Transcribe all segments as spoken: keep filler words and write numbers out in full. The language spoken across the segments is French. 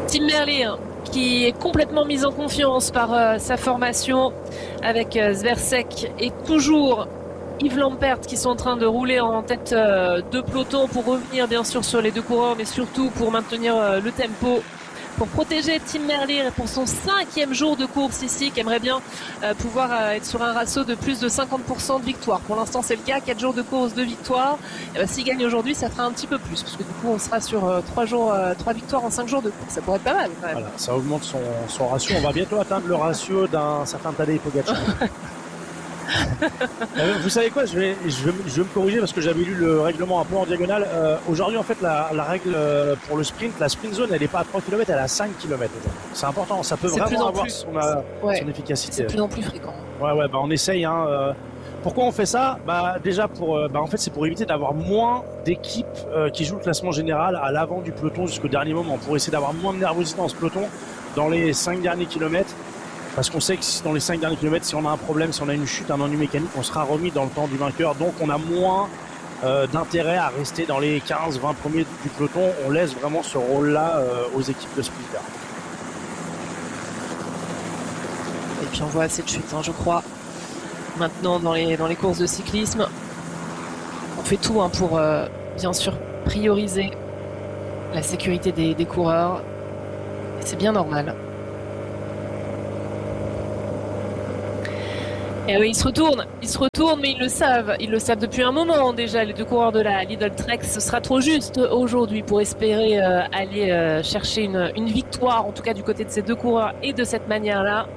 Tim Merlier qui est complètement mise en confiance par euh, sa formation avec euh, Zversek et toujours Yves Lampert qui sont en train de rouler en tête euh, de peloton pour revenir bien sûr sur les deux coureurs, mais surtout pour maintenir euh, le tempo, pour protéger Tim Merlier pour son cinquième jour de course ici, qui aimerait bien euh, pouvoir euh, être sur un ratio de plus de cinquante pour cent de victoire. Pour l'instant c'est le cas, quatre jours de course, deux victoires. Et ben, s'il gagne aujourd'hui, ça fera un petit peu plus, parce que du coup on sera sur euh, trois jours, euh, trois victoires en cinq jours de course. Ça pourrait être pas mal quand même. Voilà, ça augmente son, son ratio. On va bientôt atteindre le ratio d'un certain Tadej Pogacar. euh, vous savez quoi, je vais, je, vais, je vais me corriger parce que j'avais lu le règlement un peu en diagonale. Euh, aujourd'hui, en fait, la, la règle pour le sprint, la sprint zone, elle n'est pas à trois kilomètres, elle est à cinq kilomètres. C'est important, ça peut vraiment avoir son, ouais, son efficacité. C'est de plus en plus fréquent. Ouais, ouais, bah on essaye. Hein, euh, pourquoi on fait ça? Bah déjà pour, euh, bah en fait, c'est pour éviter d'avoir moins d'équipes euh, qui jouent le classement général à l'avant du peloton jusqu'au dernier moment. Pour essayer d'avoir moins de nervosité dans ce peloton dans les cinq derniers kilomètres. Parce qu'on sait que dans les cinq derniers kilomètres, si on a un problème, si on a une chute, un ennui mécanique, on sera remis dans le temps du vainqueur. Donc on a moins euh, d'intérêt à rester dans les quinze vingt premiers du peloton. On laisse vraiment ce rôle-là euh, aux équipes de sprinters. Et puis on voit assez de chutes, hein, je crois. Maintenant dans les, dans les courses de cyclisme, on fait tout hein, pour euh, bien sûr prioriser la sécurité des, des coureurs. Et c'est bien normal. Et oui, ils se retournent, ils se retournent, mais ils le savent. Ils le savent depuis un moment déjà, les deux coureurs de la Lidl Trek. Ce sera trop juste aujourd'hui pour espérer euh, aller euh, chercher une, une victoire, en tout cas du côté de ces deux coureurs et de cette manière-là.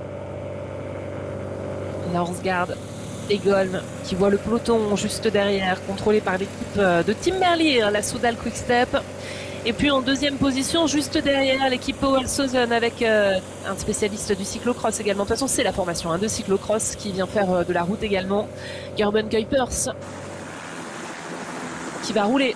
Larsgaard et Golm qui voit le peloton juste derrière, contrôlé par l'équipe de Tim Merlier, la Soudal Quick-Step. Et puis en deuxième position, juste derrière, l'équipe Powell-Southern avec euh, un spécialiste du cyclocross également. De toute façon, c'est la formation hein, de cyclocross qui vient faire euh, de la route également. Gerben Kuipers qui va rouler.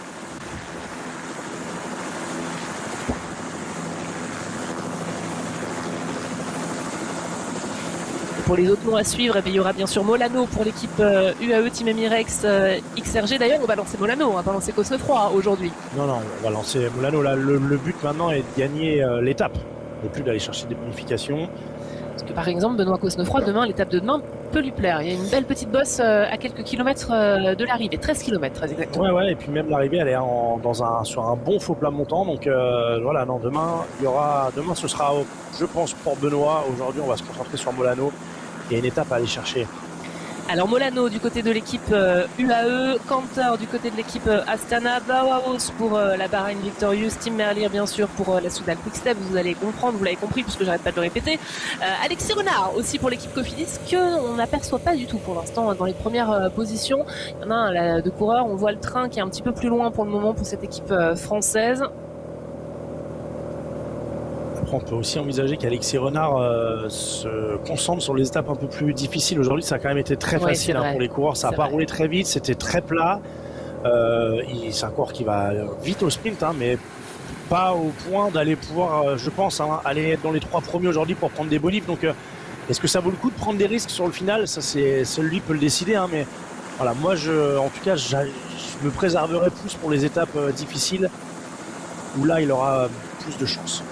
Pour les autres noms à suivre, eh bien, il y aura bien sûr Molano pour l'équipe euh, U A E Team Emirex euh, X R G. D'ailleurs, on va lancer Molano, on va pas lancer Cosnefroy aujourd'hui. Non, non, on va lancer Molano. Là, le, le but maintenant est de gagner euh, l'étape, et plus d'aller chercher des bonifications. Parce que par exemple, Benoît Cosnefroy, demain, l'étape de demain peut lui plaire. Il y a une belle petite bosse euh, à quelques kilomètres euh, de l'arrivée, treize kilomètres très exactement. Ouais, ouais, et puis même l'arrivée, elle est en, dans un, sur un bon faux plat montant. Donc euh, voilà, non, demain, il y aura, demain, ce sera, je pense, pour Benoît. Aujourd'hui, on va se concentrer sur Molano. Il y a une étape à aller chercher. Alors Molano du côté de l'équipe euh, U A E, Cantor du côté de l'équipe euh, Astana, Bauhaus pour euh, la Bahrain Victorious, Tim Merlier bien sûr pour euh, la Soudal Quick-Step, vous allez comprendre, vous l'avez compris puisque j'arrête pas de le répéter. Euh, Alexis Renard aussi pour l'équipe Cofidis que on n'aperçoit pas du tout pour l'instant dans les premières euh, positions. Il y en a un là, de coureurs, on voit le train qui est un petit peu plus loin pour le moment pour cette équipe euh, française. On peut aussi envisager qu'Alexis Renard euh, se concentre sur les étapes un peu plus difficiles. Aujourd'hui, ça a quand même été très ouais, facile hein, pour les coureurs. Ça n'a pas vrai. roulé très vite, c'était très plat. Euh, c'est un coureur qui va vite au sprint, hein, mais pas au point d'aller pouvoir, je pense, hein, aller être dans les trois premiers aujourd'hui pour prendre des bonifs. Donc, euh, est-ce que ça vaut le coup de prendre des risques sur le final? Ça, c'est seul lui peut le décider. Hein, mais voilà, moi, je, en tout cas, je me préserverai plus pour les étapes euh, difficiles où là, il aura plus de chance.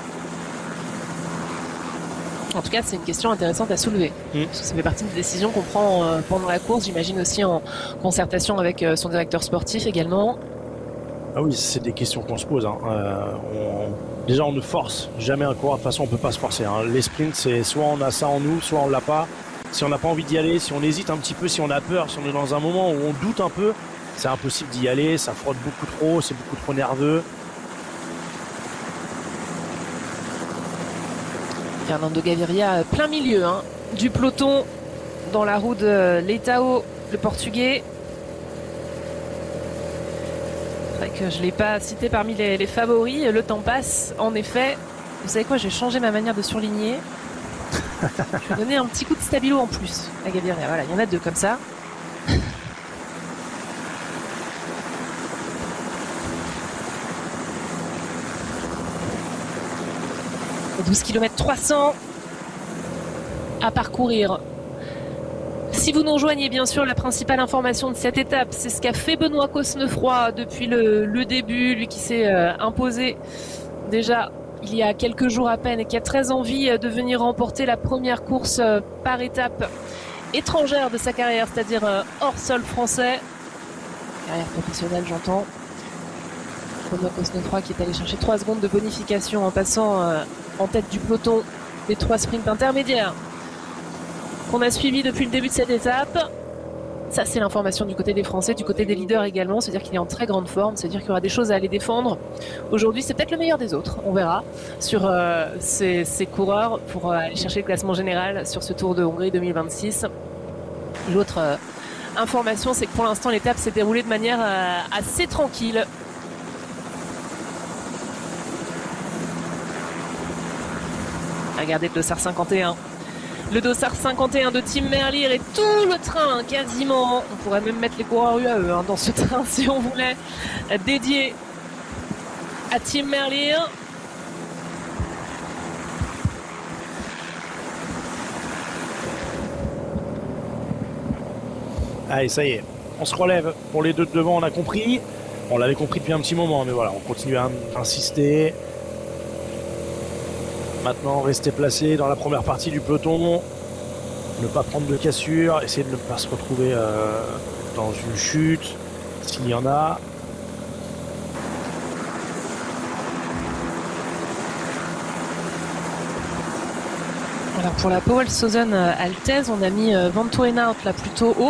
En tout cas, c'est une question intéressante à soulever. Mmh. Parce que ça fait partie des décisions qu'on prend euh, pendant la course, j'imagine aussi en concertation avec euh, son directeur sportif également. Ah oui, c'est des questions qu'on se pose. Hein. Euh, on... Déjà, on ne force jamais un coureur. De toute façon, on ne peut pas se forcer. Hein. Les sprints, c'est soit on a ça en nous, soit on ne l'a pas. Si on n'a pas envie d'y aller, si on hésite un petit peu, si on a peur, si on est dans un moment où on doute un peu, c'est impossible d'y aller. Ça frotte beaucoup trop, c'est beaucoup trop nerveux. Fernando Gaviria, plein milieu hein, du peloton dans la roue de Leitao, le portugais. C'est vrai que je ne l'ai pas cité parmi les, les favoris. Le temps passe, en effet. Vous savez quoi, je vais changer ma manière de surligner. Je vais donner un petit coup de stabilo en plus à Gaviria. Voilà, il y en a deux comme ça. douze kilomètres trois cents à parcourir. Si vous nous rejoignez, bien sûr, la principale information de cette étape, c'est ce qu'a fait Benoît Cosnefroy depuis le, le début, lui qui s'est euh, imposé déjà il y a quelques jours à peine et qui a très envie de venir remporter la première course par étape étrangère de sa carrière, c'est-à-dire hors sol français. Carrière professionnelle, j'entends. Chrono Cosnefroy trois qui est allé chercher trois secondes de bonification en passant en tête du peloton des trois sprints intermédiaires qu'on a suivis depuis le début de cette étape. Ça, c'est l'information du côté des Français, du côté des leaders également. C'est-à-dire qu'il est en très grande forme, c'est-à-dire qu'il y aura des choses à aller défendre. Aujourd'hui, c'est peut-être le meilleur des autres, on verra, sur euh, ces, ces coureurs pour euh, aller chercher le classement général sur ce Tour de Hongrie deux mille vingt-six. L'autre euh, information, c'est que pour l'instant, l'étape s'est déroulée de manière euh, assez tranquille. Regardez le Dossard cinquante et un. Le Dossard cinquante et un de Tim Merlier et tout le train, quasiment. On pourrait même mettre les coureurs U A E hein, dans ce train si on voulait, dédié à Tim Merlier. Allez, ça y est, on se relève. Pour les deux de devant, on a compris. On l'avait compris depuis un petit moment, mais voilà, on continue à insister. Maintenant, rester placé dans la première partie du peloton, ne pas prendre de cassure, essayer de ne pas se retrouver euh, dans une chute, s'il y en a. Alors pour la Powell Southern Altez, on a mis Van Torenhout là plutôt haut.